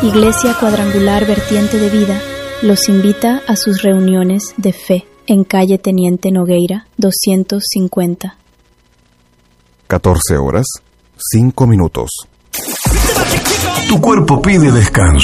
Iglesia Cuadrangular Vertiente de Vida los invita a sus reuniones de fe en calle Teniente Nogueira, 250. 14 horas, 5 minutos. Tu cuerpo pide descanso.